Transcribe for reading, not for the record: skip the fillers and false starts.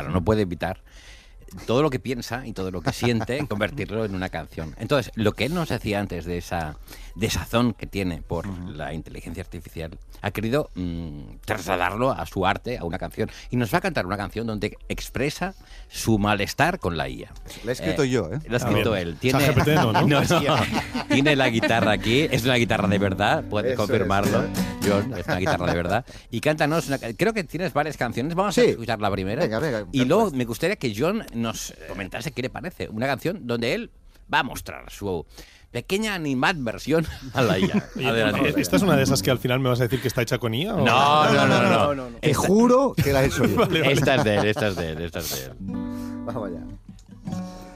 no puede evitar todo lo que piensa y todo lo que siente, convertirlo en una canción. Entonces, lo que él nos decía antes de esa desazón que tiene por la inteligencia artificial, ha querido trasladarlo a su arte, a una canción. Y nos va a cantar una canción donde expresa su malestar con la IA. La he escrito yo, ¿eh? Lo ha escrito él. Tiene, ChatGPT no. tiene la guitarra aquí, es una guitarra de verdad, puedes Eso confirmarlo, es. John, es una guitarra de verdad. Y cántanos, creo que tienes varias canciones, vamos a Sí. escuchar la primera. Venga, y luego me gustaría que John nos comentase qué le parece. Una canción donde él va a mostrar su pequeña animadversión a la IA. Adelante. ¿Esta es una de esas que al final me vas a decir que está hecha con IA? ¿o? No. Te juro que la he hecho yo. Vale. Esta es de él. Vamos allá.